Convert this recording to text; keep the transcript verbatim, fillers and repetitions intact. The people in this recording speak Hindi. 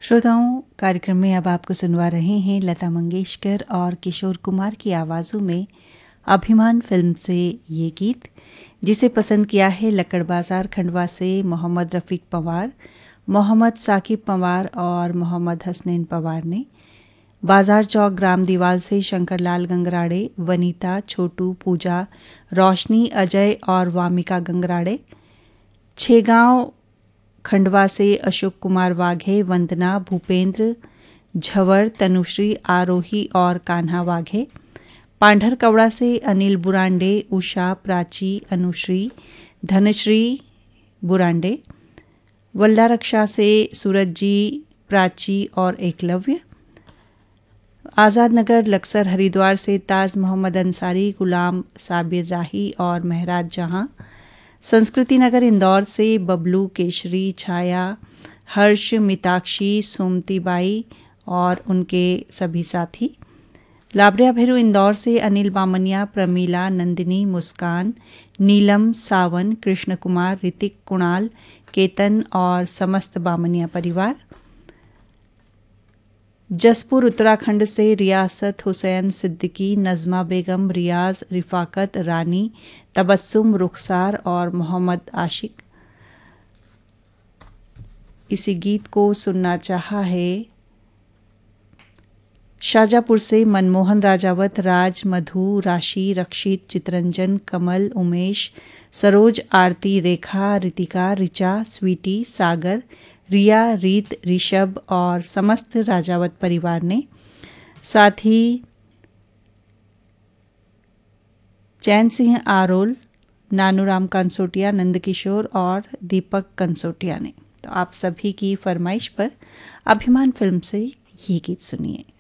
श्रोताओं, कार्यक्रम में अब आपको सुनवा रहे हैं लता मंगेशकर और किशोर कुमार की आवाज़ों में अभिमान फिल्म से ये गीत, जिसे पसंद किया है लक्कड़ बाजार खंडवा से मोहम्मद रफ़ीक पंवार, मोहम्मद साकिब पंवार और मोहम्मद हसनैन पंवार ने। बाजार चौक ग्राम दीवाल से शंकरलाल गंगराड़े, वनीता, छोटू, पूजा, रोशनी, अजय और वामिका गंगराड़े। छेगांव खंडवा से अशोक कुमार वाघे, वंदना, भूपेंद्र, झवर, तनुश्री, आरोही और कान्हा वाघे। पांढर कवड़ा से अनिल बुरांडे, उषा, प्राची, अनुश्री, धनश्री बुरांडे। वल्ला रक्षा से सूरज जी, प्राची और एकलव्य। आज़ाद नगर लक्सर हरिद्वार से ताज मोहम्मद अंसारी, गुलाम साबिर राही और महराज जहां। संस्कृति नगर इंदौर से बबलू, केशरी, छाया, हर्ष, मिताक्षी, सोमतीबाई और उनके सभी साथी। लाबरिया भेरू इंदौर से अनिल बामनिया, प्रमीला, नंदिनी, मुस्कान, नीलम, सावन, कृष्ण कुमार, ऋतिक, कुणाल, केतन और समस्त बामनिया परिवार। जसपुर उत्तराखंड से रियासत हुसैन, सिद्दीकी, नज़मा बेगम, रियाज, रिफाकत, रानी, तबस्सुम, रुखसार और मोहम्मद आशिक। इसी गीत को सुनना चाहा है शाजापुर से मनमोहन राजावत, राज, मधु, राशि, रक्षित, चितरंजन, कमल, उमेश, सरोज, आरती, रेखा, रितिका, रिचा, स्वीटी, सागर, रिया, रीत, ऋषभ और समस्त राजावत परिवार ने। साथ ही चैन सिंह आरोल, नानूराम कंसोटिया, नंदकिशोर और दीपक कंसोटिया ने। तो आप सभी की फरमाइश पर अभिमान फिल्म से ये गीत सुनिए।